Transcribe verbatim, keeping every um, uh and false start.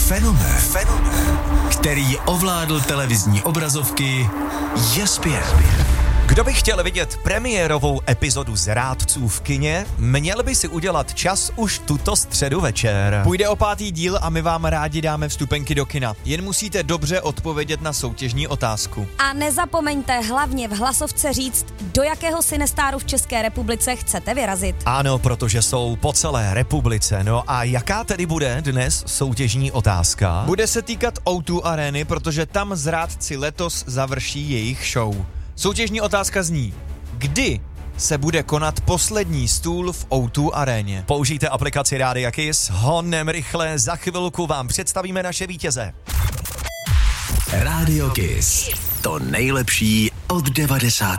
Fenomén, fenomén, který ovládl televizní obrazovky, je zpět. Kdo by chtěl vidět premiérovou epizodu Zrádců v kině, měl by si udělat čas už tuto středu večer. Půjde o pátý díl a my vám rádi dáme vstupenky do kina. Jen musíte dobře odpovědět na soutěžní otázku. A nezapomeňte hlavně v hlasovce říct, do jakého sinestáru v České republice chcete vyrazit. Ano, protože jsou po celé republice. No a jaká tedy bude dnes soutěžní otázka? Bude se týkat ó dva Areny, protože tam Zrádci letos završí jejich show. Soutěžní otázka zní, kdy se bude konat poslední stůl v ó dva Aréně? Použijte aplikaci Rádia Kiss, honem rychle, za chvilku vám představíme naše vítěze. Rádio Kiss, to nejlepší od devadesátých